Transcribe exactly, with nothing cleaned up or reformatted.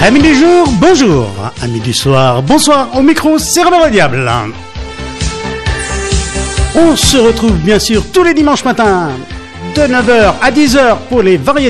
Amis du jour, bonjour. Amis du soir, bonsoir. Au micro, c'est Robert le Diable. On se retrouve bien sûr tous les dimanches matins de neuf heures à dix heures pour les variétés